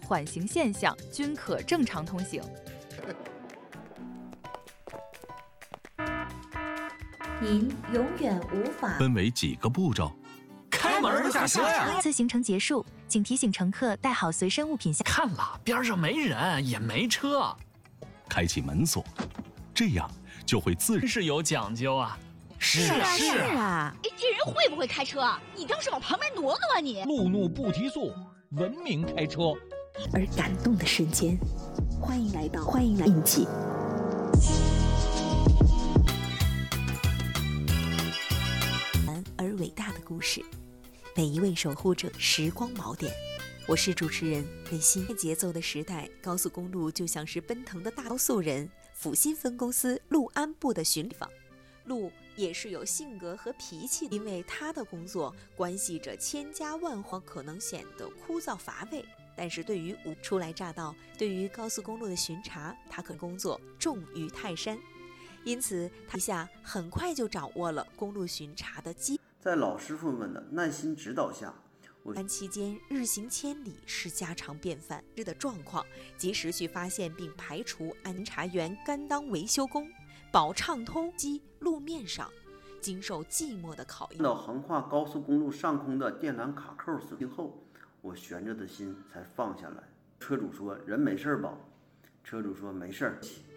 缓行现象均可正常通行。 您永远无法分为几个步骤？ 开门下车呀！ 次行程结束，请提醒乘客带好随身物品下。 看了，边上没人，也没车。 开启门锁，这样就会自然是有讲究啊。 是啊， 这人会不会开车啊？你倒是往旁边挪挪啊你！ 路怒不提速，文明开车。 而感动的瞬间，欢迎来印记。而伟大的故事，每一位守护者时光锚点。我是主持人维新。节奏的时代，高速公路就像是奔腾的大高速人。阜新分公司陆安部的巡访，陆也是有性格和脾气，因为他的工作关系着千家万户，可能显得枯燥乏味。但是对于初来乍到，对于高速公路的巡查，他可工作重于泰山，因此他一下很快就掌握了公路巡查的基。 在老师傅们的耐心指导下， 期间日行千里是家常便饭的状况，及时去发现并排除安查员甘当维修工，保畅通机路面上经受寂寞的考验。 看到横跨高速公路上空的电缆卡扣损伤后，我悬着的心才放下来。车主说：“人没事吧？”车主说：“没事。”